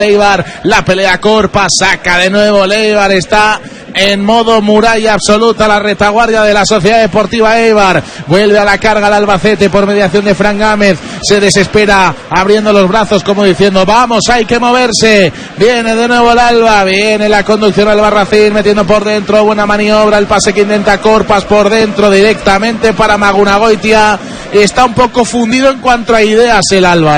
Eibar, la pelea Corpa, saca de nuevo Eibar, está en modo muralla absoluta la retaguardia de la Sociedad Deportiva Eibar. Vuelve a la carga el Albacete por mediación de Fran Gámez, se desespera abriendo los brazos como diciendo vamos, hay que moverse. Viene de nuevo el Alba, viene la conducción al Albarracín metiendo por dentro, buena maniobra, el pase que intenta Corpas por dentro directamente para Magunagoitia. Está un poco fundido en cuanto a ideas el Alba,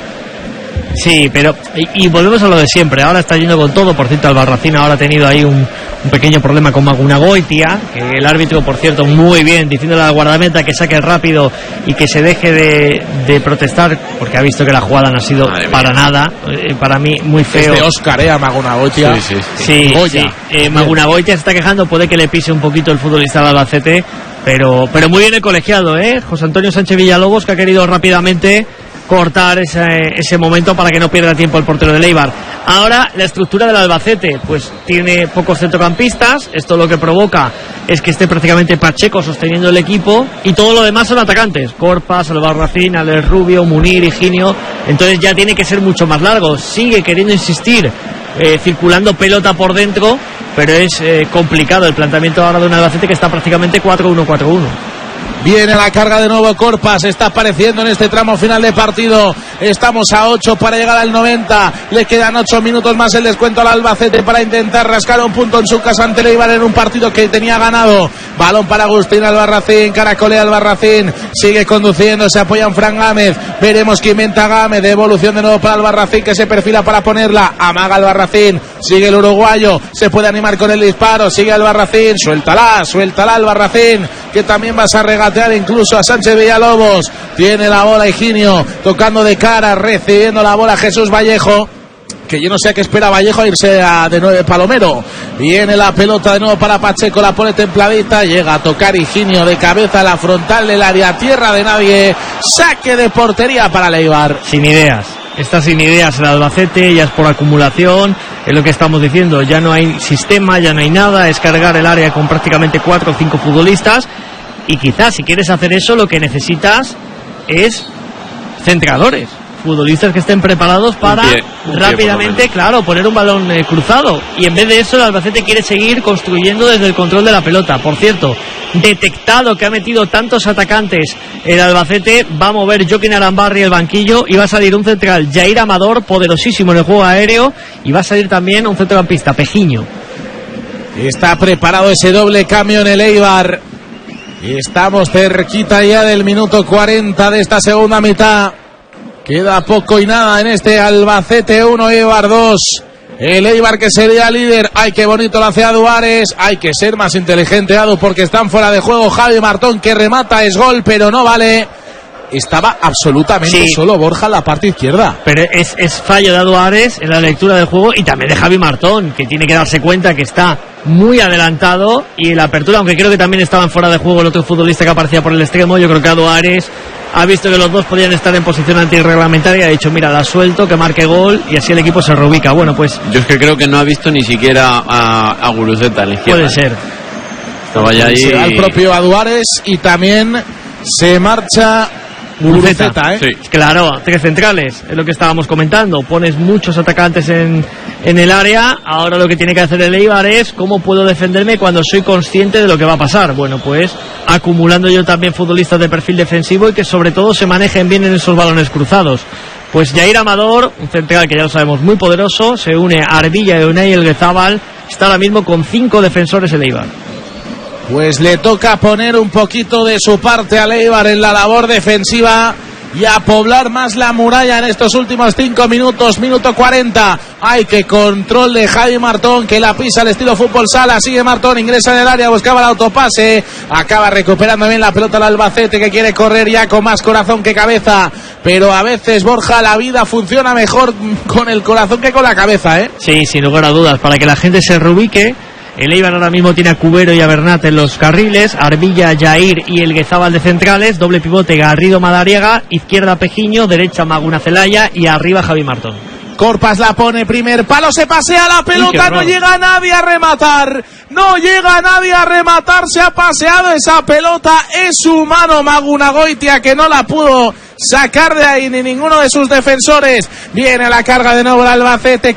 Sí, pero y volvemos a lo de siempre. Ahora está yendo con todo. Por cierto, Albarracín ahora ha tenido ahí un pequeño problema con Magunagoitia, que el árbitro, por cierto, muy bien, diciéndole al guardameta que saque rápido y que se deje de protestar, porque ha visto que la jugada no ha sido para nada. Para mí, muy feo. Es de Óscar, a Magunagoitia. Sí. Magunagoitia se está quejando, puede que le pise un poquito el futbolista del Albacete, pero muy bien el colegiado, José Antonio Sánchez Villalobos, que ha querido rápidamente cortar ese momento para que no pierda tiempo el portero de Eibar. Ahora la estructura del Albacete pues tiene pocos centrocampistas, esto lo que provoca es que esté prácticamente Pacheco sosteniendo el equipo y todo lo demás son atacantes, Corpas, Albarracín, Alex Rubio, Munir, Higinio, entonces ya tiene que ser mucho más largo. Sigue queriendo insistir circulando pelota por dentro, pero es complicado el planteamiento ahora de un Albacete que está prácticamente 4-1-4-1. Viene la carga de nuevo Corpas, está apareciendo en este tramo final de partido. Estamos a 8 para llegar al 90. Le quedan 8 minutos más el descuento al Albacete para intentar rascar un punto en su casa ante el Eibar en un partido que tenía ganado. Balón para Agustín Albarracín, caracolea Albarracín, sigue conduciendo, se apoya en Fran Gámez. Veremos qué inventa Gámez, devolución de nuevo para Albarracín que se perfila para ponerla. Amaga Albarracín, sigue el uruguayo, se puede animar con el disparo, sigue Albarracín, suéltala Albarracín, que también vas a regatear incluso a Sánchez Villalobos. Tiene la bola Higinio, tocando de cara, recibiendo la bola Jesús Vallejo, que yo no sé a qué espera Vallejo a irse de 9 Palomero. Viene la pelota de nuevo para Pacheco, la pone templadita, llega a tocar Higinio de cabeza a la frontal del área, tierra de nadie, saque de portería para Eibar. Sin ideas. Está sin ideas el Albacete, ya es por acumulación, es lo que estamos diciendo, ya no hay sistema, ya no hay nada, es cargar el área con prácticamente 4 o 5 futbolistas y quizás si quieres hacer eso lo que necesitas es centradores, futbolistas que estén preparados para rápidamente, claro, poner un balón cruzado, y en vez de eso el Albacete quiere seguir construyendo desde el control de la pelota. Por cierto, detectado que ha metido tantos atacantes el Albacete, va a mover Joaquín Arambarri el banquillo y va a salir un central, Jair Amador, poderosísimo en el juego aéreo, y va a salir también un centrocampista, Pejiño. Está preparado ese doble cambio en el Eibar. Estamos cerquita ya del minuto 40 de esta segunda mitad. Queda poco y nada en este Albacete 1, Eibar 2. El Eibar que sería líder. Ay, qué bonito lo hace Adu Ares. Hay que ser más inteligente, Adu, porque están fuera de juego. Javi Martón que remata, es gol, pero no vale. Estaba absolutamente solo Borja en la parte izquierda. Pero es fallo de Adu Ares en la lectura del juego y también de Javi Martón, que tiene que darse cuenta que está muy adelantado y la apertura, aunque creo que también estaban fuera de juego el otro futbolista que aparecía por el extremo. Yo creo que Adu Ares ha visto que los dos podían estar en posición antirreglamentaria y ha dicho, mira, la suelto, que marque gol, y así el equipo se reubica. Bueno, pues yo es que creo que no ha visto ni siquiera a Guruceta en la izquierda. Puede ser. Estaba ya ahí. Se va el propio Adu Ares y también se marcha Guruceta, Sí. Claro, 3 centrales, es lo que estábamos comentando. Pones muchos atacantes en el área. Ahora lo que tiene que hacer el Eibar es cómo puedo defenderme cuando soy consciente de lo que va a pasar. Bueno, pues acumulando yo también futbolistas de perfil defensivo y que sobre todo se manejen bien en esos balones cruzados. Pues Jair Amador, un central que ya lo sabemos muy poderoso, se une a Arbilla y Unai Elguezábal. Está ahora mismo con 5 defensores el Eibar. Pues le toca poner un poquito de su parte al Eibar en la labor defensiva y a poblar más la muralla en estos últimos 5 minutos, minuto 40. Hay que control de Javi Martón, que la pisa al estilo fútbol sala. Sigue Martón, ingresa en el área, buscaba el autopase, acaba recuperando bien la pelota el Albacete, que quiere correr ya con más corazón que cabeza, pero a veces, Borja, la vida funciona mejor con el corazón que con la cabeza, Sí, sin lugar a dudas, para que la gente se reubique. El Eibar ahora mismo tiene a Cubero y a Bernat en los carriles, Arbilla, Jair y Elguezábal de centrales, doble pivote Garrido Madariaga, izquierda Pejiño, derecha Maguna Celaya y arriba Javi Martón. Corpas la pone, primer palo, se pasea la pelota, no llega nadie a rematar, se ha paseado esa pelota, es humano Magunagoitia, que no la pudo sacar de ahí ni ninguno de sus defensores. Viene la carga de nuevo el Albacete.